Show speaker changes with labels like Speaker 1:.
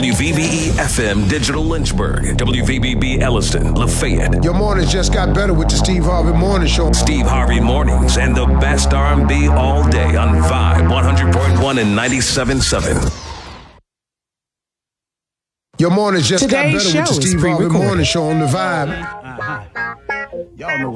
Speaker 1: WVBE FM Digital Lynchburg, WVBB Elliston, Lafayette.
Speaker 2: Your mornings just got better with the Steve Harvey Morning Show.
Speaker 1: Steve Harvey Mornings and the best R&B all day on Vibe 100.1 and 97.7.
Speaker 2: Your mornings just got
Speaker 3: Today's
Speaker 2: better with the
Speaker 3: show is
Speaker 2: Steve Harvey
Speaker 3: pre-recorded.
Speaker 2: Morning Show on the Vibe.
Speaker 4: Y'all know